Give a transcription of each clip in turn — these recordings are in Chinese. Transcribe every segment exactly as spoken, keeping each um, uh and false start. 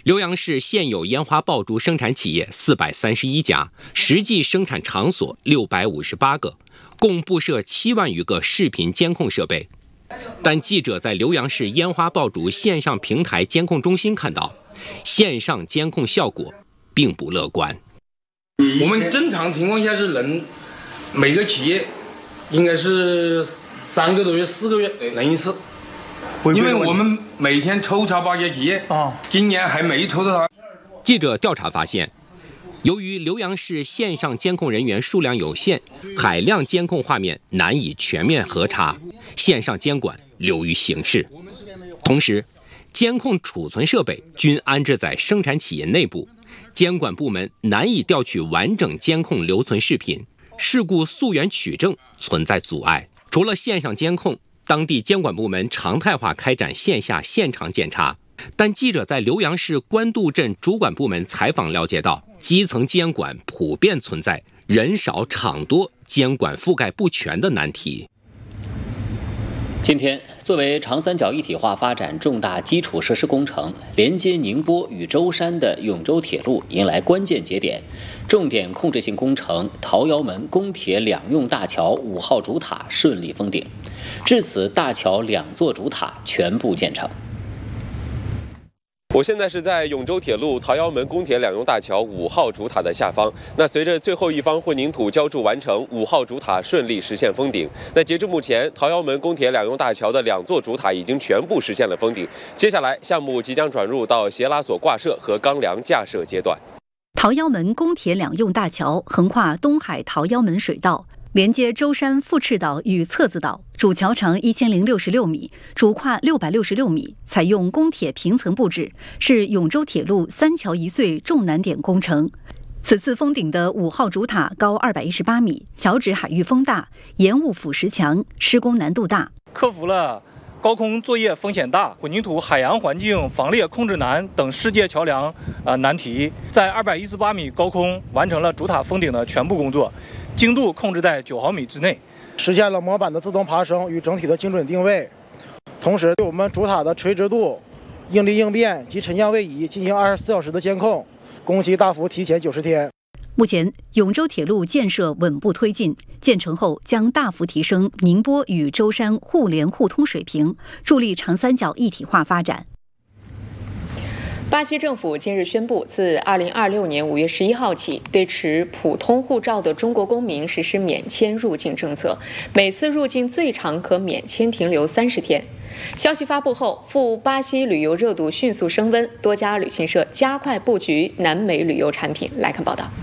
浏阳市现有烟花爆竹生产企业四百三十一家，实际生产场所六百五十八个，共布设七万余个视频监控设备。但记者在浏阳市烟花爆竹线上平台监控中心看到，线上监控效果并不乐观。 我们正常情况下是能每个企业应该是三个多月、四个月能一次。因为我们每天抽查八家企业啊，今年还没抽到它。 记者调查发现，由于浏阳市线上监控人员数量有限，海量监控画面难以全面核查，线上监管流于形式。同时，监控储存设备均安置在生产企业内部，监管部门难以调取完整监控留存视频，事故溯源取证存在阻碍。除了线上监控，当地监管部门常态化开展线下现场检查，但记者在浏阳市官渡镇主管部门采访了解到，基层监管普遍存在人少场多、监管覆盖不全的难题。 今天，作为长三角一体化发展重大基础设施工程，连接宁波与舟山的永州铁路迎来关键节点，重点控制性工程桃窑门公铁两用大桥五号主塔顺利封顶，至此大桥两座主塔全部建成。 我现在是在永州铁路桃窑门公铁两用大桥五号主塔的下方。那随着最后一方混凝土浇筑完成，五号主塔顺利实现封顶。那截至目前，桃窑门公铁两用大桥的两座主塔已经全部实现了封顶。接下来，项目即将转入到斜拉索挂设和钢梁架设阶段。 桃窑门公铁两用大桥横跨东海桃窑门水道，连接舟山富赤岛与侧子岛，主桥长一千零六十六米，主跨六百六十六米，采用公铁平层布置，是永州铁路三桥一隧重难点工程。此次封顶的五号主塔高二百一十八米，桥址海域风大，盐雾腐蚀强，施工难度大， 克服了高空作业风险大、混凝土海洋环境防裂控制难等世界桥梁呃难题，在二百一十八米高空完成了主塔封顶的全部工作，精度控制在九毫米之内， 实现了模板的自动爬升与整体的精准定位。同时，对我们主塔的垂直度、应力应变及沉降位移进行二十四小时的监控，工期大幅提前九十天。 目前，永州铁路建设稳步推进，建成后将大幅提升宁波与舟山互联互通水平，助力长三角一体化发展。 巴西政府近日宣布，自二零二六年五月十一号起，对持普通护照的中国公民实施免签入境政策，每次入境最长可免签停留三十天。消息发布后，赴巴西旅游热度迅速升温，多家旅行社加快布局南美旅游产品。来看报道。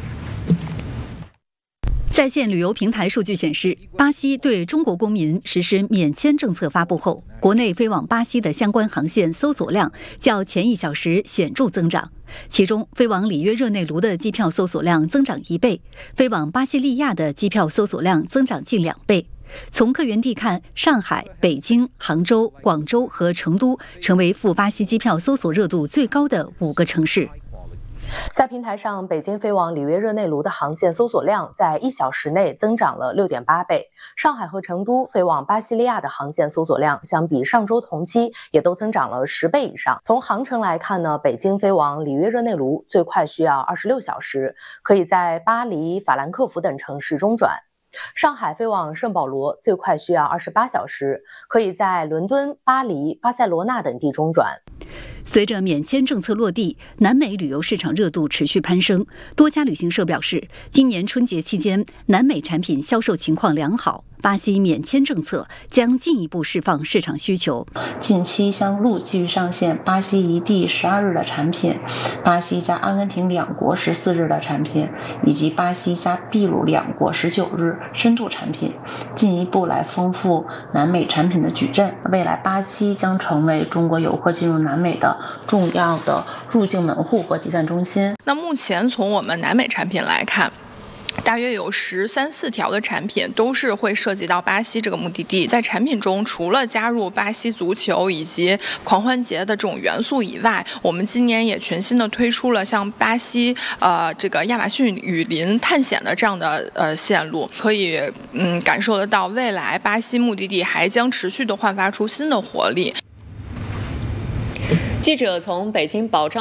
在线旅游平台数据显示，巴西对中国公民实施免签政策发布后，国内飞往巴西的相关航线搜索量较前一小时显著增长。其中，飞往里约热内卢的机票搜索量增长一倍，飞往巴西利亚的机票搜索量增长近两倍。从客源地看，上海、北京、杭州、广州和成都成为赴巴西机票搜索热度最高的五个城市。 在平台上，北京飞往里约热内卢的航线搜索量在一小时内增长了 六点八倍，上海和成都飞往巴西利亚的航线搜索量相比上周同期也都增长了十倍以上。从航程来看呢，北京飞往里约热内卢最快需要二十六小时，可以在巴黎、法兰克福等城市中转。上海飞往圣保罗最快需要二十八小时，可以在伦敦、巴黎、巴塞罗那等地中转。 随着免签政策落地，南美旅游市场热度持续攀升。多家旅行社表示，今年春节期间，南美产品销售情况良好。巴西免签政策将进一步释放市场需求。 近期将陆续上线巴西一地十二日的产品，巴西加阿根廷两国十四日的产品，以及巴西加秘鲁两国十九日深度产品，进一步来丰富南美产品的矩阵。未来，巴西将成为中国游客进入南美的重要的入境门户和集散中心。 那目前从我们南美产品来看，大约有十三四条的产品都是会涉及到巴西这个目的地。在产品中，除了加入巴西足球以及狂欢节的这种元素以外，我们今年也全新的推出了像巴西呃这个亚马逊雨林探险的这样的呃线路，可以嗯感受得到未来巴西目的地还将持续的焕发出新的活力。 记者从北京保障